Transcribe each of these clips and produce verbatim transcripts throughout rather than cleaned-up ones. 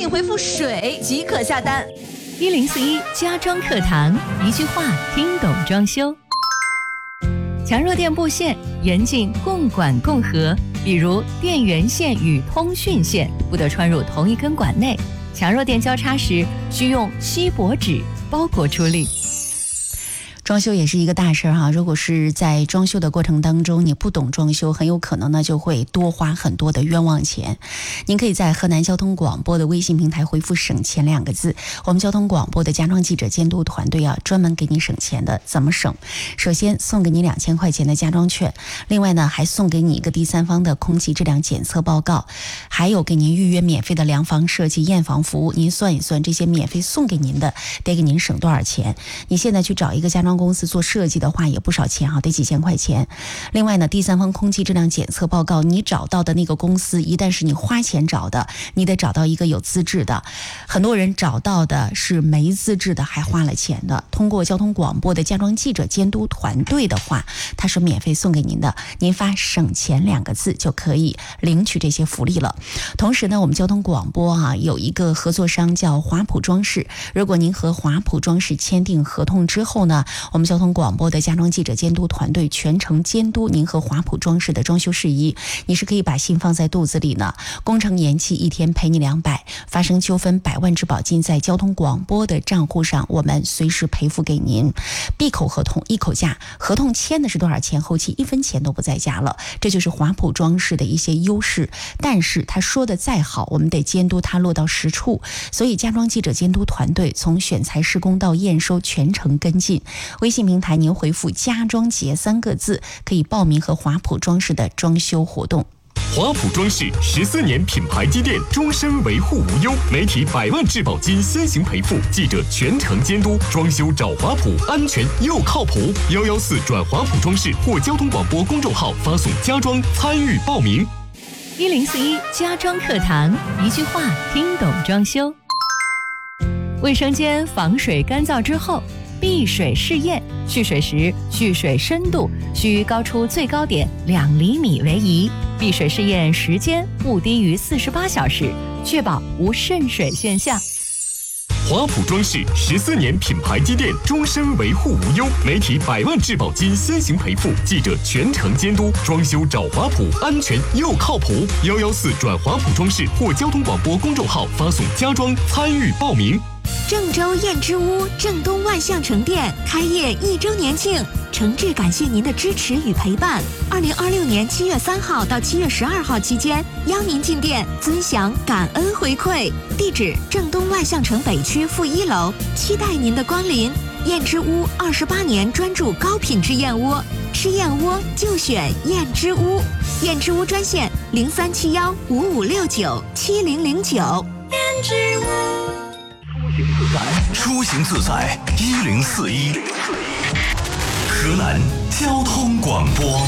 请回复水即可下单。 一零四一家装课堂，一句话听懂装修。强弱电布线严禁共管共合，比如电源线与通讯线不得穿入同一根管内。强弱电交叉时需用锡箔纸包裹处理。 装修也是一个大事哈，如果是在装修的过程当中你不懂装修，很有可能呢就会多花很多的冤枉钱。您可以在河南交通广播的微信平台回复省钱两个字，我们交通广播的家装记者监督团队啊专门给你省钱的。怎么省？首先送给你两千块钱的家装券，另外呢还送给你一个第三方的空气质量检测报告，还有给您预约免费的量房设计验房服务。您算一算这些免费送给您的得给您省多少钱。你现在去找一个家装公司做设计的话也不少钱哈，得几千块钱。另外呢，第三方空气质量检测报告，你找到的那个公司一旦是你花钱找的，你得找到一个有资质的。很多人找到的是没资质的，还花了钱的。通过交通广播的家装记者监督团队的话，它是免费送给您的，您发省钱两个字就可以领取这些福利了。同时呢，我们交通广播啊有一个合作商叫华普装饰，如果您和华普装饰签订合同之后呢，我们交通广播的家装记者监督团队全程监督您和华普装饰的装修事宜。你是可以把心放在肚子里呢，工程延期一天赔你两百，发生纠纷百万质保金在交通广播的账户上，我们随时赔付给您。闭口合同一口价，合同签的是多少钱，后期一分钱都不再加了，这就是华普装饰的一些优势。但是他说的再好，我们得监督他落到实处，所以家装记者监督团队从选材施工到验收全程跟进。微信平台您回复家装节三个字，可以报名和华普装饰的装修活动。 华普装饰十四年品牌积淀，终身维护无忧，媒体百万质保金先行赔付，记者全程监督，装修找华普，安全又靠谱。幺幺四转华普装饰或交通广播公众号发送家装参与报名。 一零四一家装课堂，一句话听懂装修。卫生间防水干燥之后，闭水试验，蓄水时蓄水深度需高出最高点两厘米为宜，闭水试验时间不低于四十八小时，确保无渗水现象。 华普装饰十四年品牌积淀，终身维护无忧，媒体百万质保金先行赔付，记者全程监督，装修找华普，安全又靠谱。幺幺四转华普装饰或交通广播公众号发送家装参与报名。 郑州燕之屋郑东万象城店开业一周年庆，诚挚感谢您的支持与陪伴。二零二六年七月三号到七月十二号期间，邀您进店尊享感恩回馈。地址：郑东万象城北区负一楼，期待您的光临。燕之屋二十八年专注高品质燕窝，吃燕窝就选燕之屋。燕之屋专线：零三七幺五五六九七零零九。燕之屋。 出行自在一零四一，河南交通广播。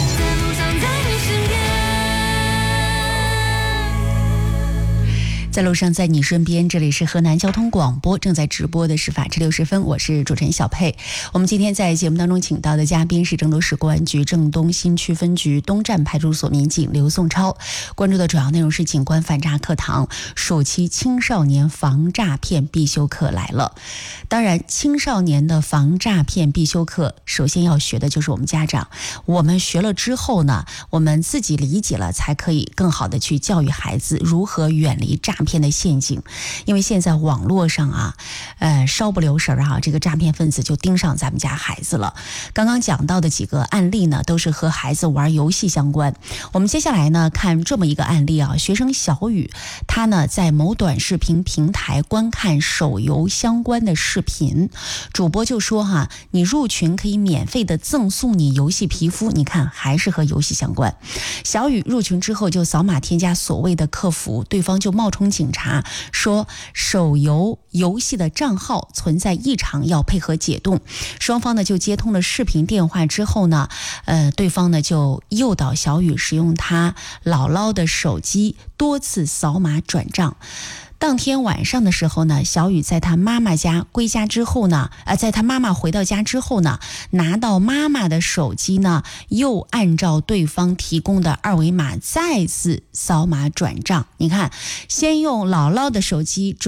在路上，在你身边，这里是河南交通广播，正在直播的是法治六十分，我是主持人小佩。我们今天在节目当中请到的嘉宾是郑州市公安局郑东新区分局东站派出所民警刘颂超，关注的主要内容是警官反诈课堂暑期青少年防诈骗必修课来了。当然，青少年的防诈骗必修课，首先要学的就是我们家长。我们学了之后呢，我们自己理解了，才可以更好的去教育孩子如何远离诈骗骗的陷阱。因为现在网络上啊，呃，稍不留神啊，这个诈骗分子就盯上咱们家孩子了。刚刚讲到的几个案例呢，都是和孩子玩游戏相关。我们接下来呢，看这么一个案例啊，学生小雨，他呢在某短视频平台观看手游相关的视频，主播就说哈，你入群可以免费的赠送你游戏皮肤，你看还是和游戏相关。小雨入群之后就扫码添加所谓的客服，对方就冒充警察说手游游戏的账号存在异常，要配合解冻。双方呢就接通了视频电话之后呢，呃，对方呢就诱导小雨使用他姥姥的手机多次扫码转账。当天晚上的时候呢，小雨在他妈妈家归家之后呢，呃，在他妈妈回到家之后呢，拿到妈妈的手机呢，又按照对方提供的二维码再次扫码转账。你看，先用姥姥的手机转